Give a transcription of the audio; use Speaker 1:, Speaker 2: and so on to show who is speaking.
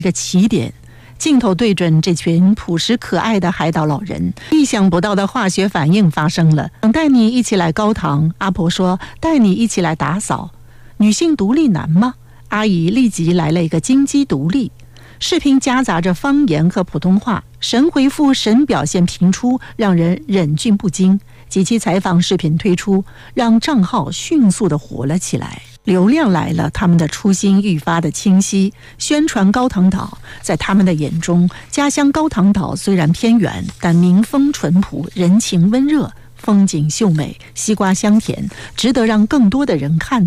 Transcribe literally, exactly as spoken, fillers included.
Speaker 1: 一个起点。镜头对准这群朴实可爱的海岛老人，意想不到的化学反应发生了。想带你一起来高堂，阿婆说带你一起来打扫。女性独立难吗？阿姨立即来了一个金鸡独立。视频夹杂着方言和普通话，神回复神表现频出，让人忍俊不禁。几期采访视频推出，让账号迅速地火了起来。流量来了，他们的初心愈发的清晰。宣传高堂岛，在他们的眼中，家乡高堂岛虽然偏远，但民风淳朴，人情温热，风景秀美，西瓜香甜，值得让更多的人看